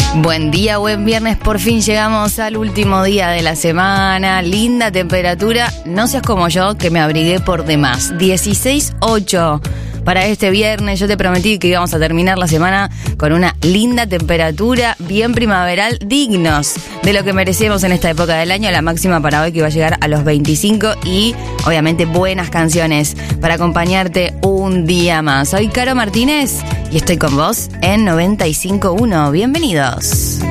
Buen día, buen viernes, por fin llegamos al último día de la semana, linda temperatura, no seas como yo que me abrigué por demás, 16.8 para este viernes. Yo te prometí que íbamos a terminar la semana con una linda temperatura, bien primaveral, dignos de lo que merecemos en esta época del año. La máxima para hoy que va a llegar a los 25 y obviamente buenas canciones para acompañarte un día más. Soy Caro Martínez y estoy con vos en 95.1. Bienvenidos.